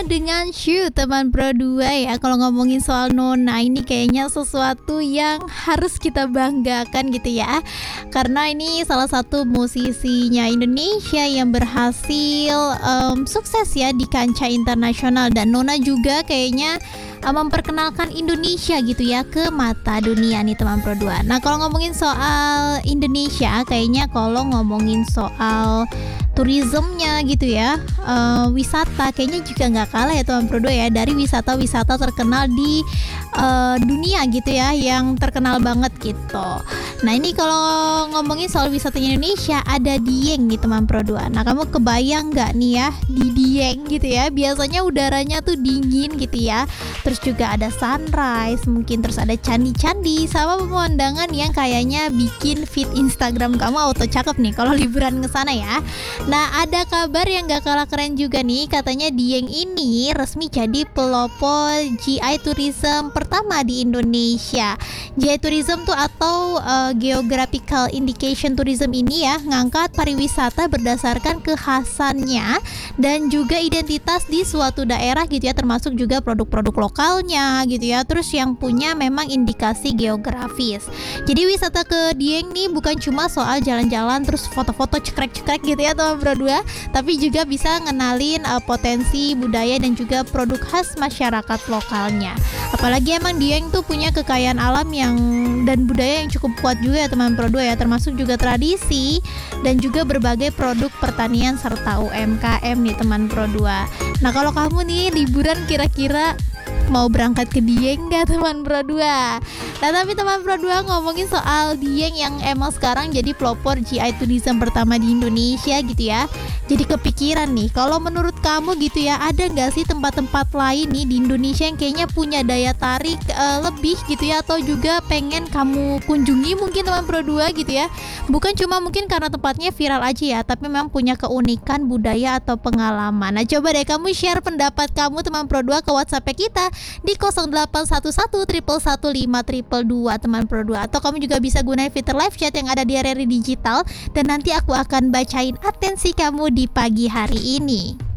dengan Shu teman Pro 2 ya. Kalau ngomongin soal Nona ini kayaknya sesuatu yang harus kita banggakan gitu ya. Karena ini salah satu musisinya Indonesia yang berhasil sukses ya di kancah internasional. Dan Nona juga kayaknya memperkenalkan Indonesia gitu ya ke mata dunia nih teman Pro 2. Nah kalau ngomongin soal Indonesia, kayaknya kalau ngomongin soal tourismnya gitu ya, wisata kayaknya juga nggak kalah ya teman Pro 2 ya, dari wisata-wisata terkenal di dunia gitu ya, yang terkenal banget gitu. Nah ini kalau ngomongin soal wisata Indonesia, ada Dieng nih teman Pro 2. Nah kamu kebayang nggak nih ya di Dieng gitu ya, biasanya udaranya tuh dingin gitu ya, terus juga ada sunrise mungkin, terus ada candi-candi sama pemandangan yang kayaknya bikin feed Instagram kamu auto cakep nih kalau liburan ke sana ya. Nah ada kabar yang gak kalah keren juga nih, katanya Dieng ini resmi jadi pelopor GI Tourism pertama di Indonesia. GI Tourism tuh atau Geographical Indication Tourism ini ya, ngangkat pariwisata berdasarkan kekhasannya dan juga identitas di suatu daerah gitu ya, termasuk juga produk-produk lokalnya gitu ya, terus yang punya memang indikasi geografis. Jadi wisata ke Dieng nih bukan cuma soal jalan-jalan terus foto-foto cekrek-cekrek gitu ya teman Pro 2, tapi juga bisa ngenalin potensi budaya dan juga produk khas masyarakat lokalnya. Apalagi emang Dieng tuh punya kekayaan alam yang dan budaya yang cukup kuat juga ya teman Pro 2 ya, termasuk juga tradisi dan juga berbagai produk pertanian serta UMKM nih teman Pro 2. Nah kalau kamu nih liburan kira-kira mau berangkat ke Dieng gak teman Pro 2? Nah tapi teman Pro 2 ngomongin soal Dieng yang emang sekarang jadi pelopor GI Tourism pertama di Indonesia gitu ya, jadi kepikiran nih, kalau menurut kamu gitu ya, ada gak sih tempat-tempat lain nih di Indonesia yang kayaknya punya daya tarik lebih gitu ya, atau juga pengen kamu kunjungi mungkin teman Pro 2 gitu ya, bukan cuma mungkin karena tempatnya viral aja ya, tapi memang punya keunikan budaya atau pengalaman. Nah coba deh kamu share pendapat kamu teman Pro 2 ke WhatsApp kita di 0811 115 teman Pro 2, atau kamu juga bisa gunain fitur live chat yang ada di RRI Digital, dan nanti aku akan bacain atensi kamu di pagi hari ini.